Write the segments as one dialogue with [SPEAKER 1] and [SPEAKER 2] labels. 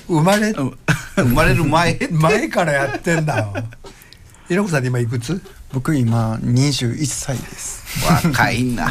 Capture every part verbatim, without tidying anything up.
[SPEAKER 1] 生まれ
[SPEAKER 2] 生まれる前
[SPEAKER 1] 前からやってんだよ。ひろこさん今いくつ？
[SPEAKER 3] 僕今にじゅういっさいです。
[SPEAKER 2] 若いな。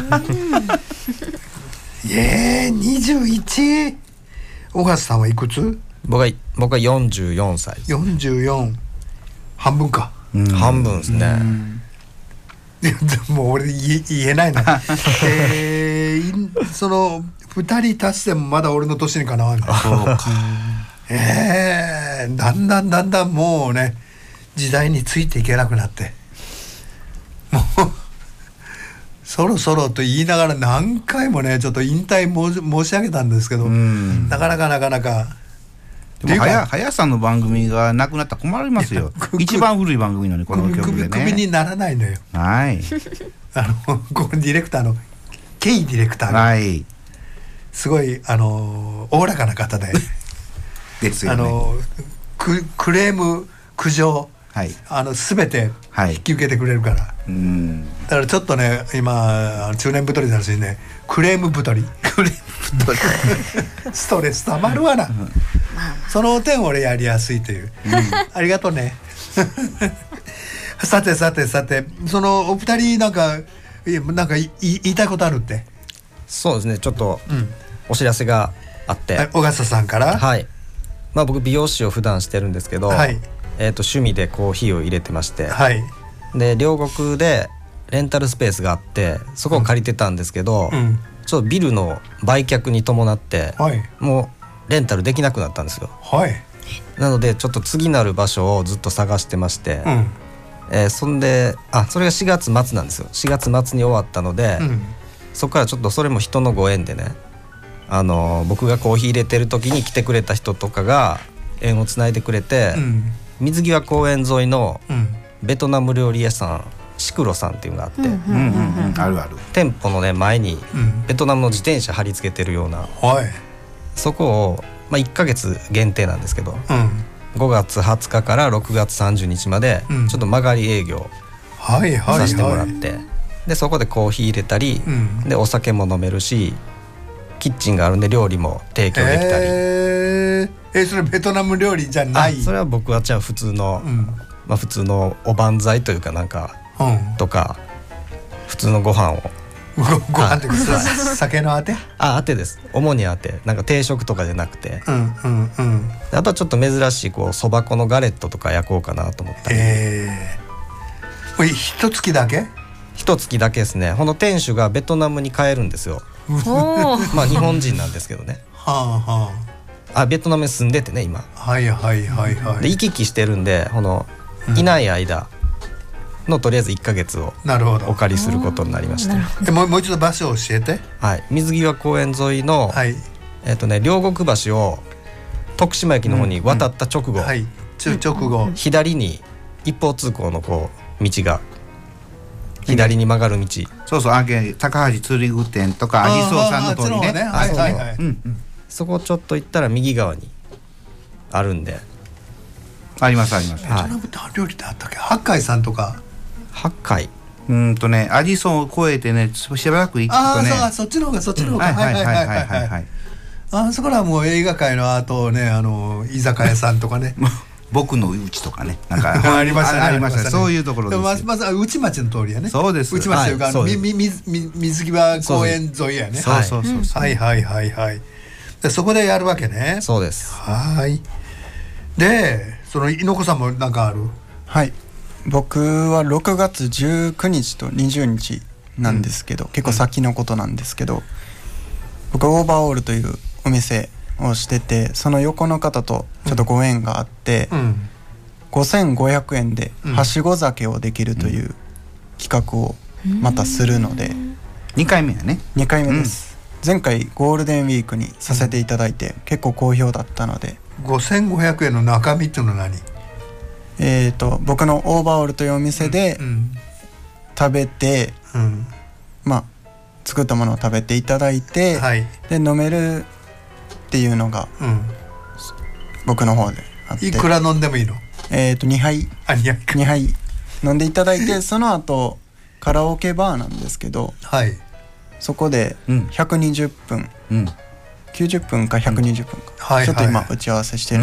[SPEAKER 1] えー、にじゅういち。小笠さんはいくつ？
[SPEAKER 4] 僕は僕はよんじゅうよんさいです。
[SPEAKER 1] よんじゅうよん。半分か。
[SPEAKER 4] 半分ですね。
[SPEAKER 1] いやでも俺言え、言えないな。えー、そのふたり足してもまだ俺の年にかなわない。
[SPEAKER 2] そうか。
[SPEAKER 1] えー、だんだんだんだんもうね時代についていけなくなってもうそろそろと言いながら何回もねちょっと引退申し上げたんですけど、なかなかなかなか。
[SPEAKER 2] でもはや、はやさんの番組がなくなったら困りますよ。一番古い番組なのにこの曲でね。
[SPEAKER 1] 首にならないのよ。
[SPEAKER 2] はい。
[SPEAKER 1] あのこのディレクターのケイディレクターが、はい、すごいあのおおらかな方で
[SPEAKER 2] ですよね。
[SPEAKER 1] あのク、クレーム苦情、はい、あの全て引き受けてくれるから、はい、うんだからちょっとね今中年太りだしねクレーム太りクレーム太りストレスたまるわな、うん、その点俺やりやすいという、うん、ありがとうねさてさてさてそのお二人なんかなんかい言いたいことあるって。
[SPEAKER 4] そうですねちょっとお知らせがあって、
[SPEAKER 1] うん、小笠さんから
[SPEAKER 4] はい、まあ、僕美容師を普段してるんですけど、はいえー、と趣味でコーヒーを入れてまして、はい、で両国でレンタルスペースがあってそこを借りてたんですけど、うん、ちょっとビルの売却に伴って、はい、もうレンタルできなくなったんですよ、はい、なのでちょっと次なる場所をずっと探してまして、うんえー、そんであそれがしがつまつなんですよ。しがつまつに終わったので、うん、そこからちょっとそれも人のご縁でねあのー、僕がコーヒー入れてる時に来てくれた人とかが縁をつないでくれて、うん水際公園沿いのベトナム料理屋さんシクロさんっていうのがあって、
[SPEAKER 2] あるある
[SPEAKER 4] 店舗のね前にベトナムの自転車貼り付けてるような、うん、そこを、まあ、いっかげつ限定なんですけど、うん、ごがつはつかからろくがつさんじゅうにちまでちょっと曲がり営業させてもらって、うん、でそこでコーヒー入れたり、うん、でお酒も飲めるしキッチンがあるんで料理も提供できたり、
[SPEAKER 1] えーえそれベトナム料理じゃない？
[SPEAKER 4] それは僕はじゃあ普通の、うんまあ、普通のおばんざいというかなんか、うん、とか普通のご飯を
[SPEAKER 1] ご, ご飯って酒のあて？
[SPEAKER 4] ああてです主にあてなんか定食とかじゃなくて、うんうんうん、あとはちょっと珍しいこうそば粉のガレットとか焼こうかなと思ったり、
[SPEAKER 1] えー、これ一月だけ？
[SPEAKER 4] 一月だけですね。この店主がベトナムに帰るんですよまあ日本人なんですけどねはあはああベトナムに住んでてね今
[SPEAKER 1] はいはいはいはい
[SPEAKER 4] で行き来してるんでこのいない間のとりあえずいっかげつをお借りすることになりました。
[SPEAKER 1] でもう、もう一度場所を教えて。
[SPEAKER 4] はい水際公園沿いの、はいえーとね、両国橋を徳島駅の方に渡った直後、うんうんはい、
[SPEAKER 1] 直後
[SPEAKER 4] 左に一方通行のこう道が左に曲がる道、
[SPEAKER 2] そうそうあ高橋釣り具店とかアジソーさんの通りね
[SPEAKER 1] はいはいはい、うん
[SPEAKER 4] うんそこちょっと行ったら右側にあるんで
[SPEAKER 2] ありますあります。
[SPEAKER 1] ベトナムって料理ってあったっけ？八海さんとか
[SPEAKER 4] 八海
[SPEAKER 2] うんとねアジソンを越えてねしばらく行くとね
[SPEAKER 1] ああ そ, そっちの方がそっちの方が、うん、はいはいはいはいはいあそこらはもう映画界の後ねあの居酒屋さんとかね
[SPEAKER 2] 僕のうちとかねなんか
[SPEAKER 1] ありましたね
[SPEAKER 2] ありましたねそういうところですよ。
[SPEAKER 1] まずまず内町の通りやね。
[SPEAKER 2] そうです
[SPEAKER 1] 内町というか、はい、あのみみみ水際公園沿いやね。
[SPEAKER 2] そうそうそうそう
[SPEAKER 1] はいはいはいはいでそこでやるわけね。
[SPEAKER 4] そうです。
[SPEAKER 1] はいでその猪子さんもなんかある？
[SPEAKER 3] はい僕はろくがつじゅうくにちとにじゅうにちなんですけど、うん、結構先のことなんですけど、うん、僕オーバーオールというお店をしててその横の方とちょっとご縁があって、うん、ごせんごひゃくえんではしご酒をできるという企画をまたするので、うん、
[SPEAKER 2] にかいめやね。
[SPEAKER 3] にかいめです、うん、前回ゴールデンウィークにさせていただいて、うん、結構好評だったので。
[SPEAKER 1] ごせんごひゃくえんの中身っていうのは何？
[SPEAKER 3] えーと僕のオーバーオールというお店で食べて、うんうん、まあ作ったものを食べていただいて、はい、で飲めるっていうのが、うん、僕の方であって。
[SPEAKER 1] いくら飲んでもいいの？
[SPEAKER 3] えーとにはい、
[SPEAKER 1] あ、にはいか。
[SPEAKER 3] にはい飲んでいただいてその後カラオケバーなんですけど、はい、そこでひゃくにじゅっぷん、うん、きゅうじゅっぷんかひゃくにじゅっぷんか、うん、ちょっと今打ち合わせしてる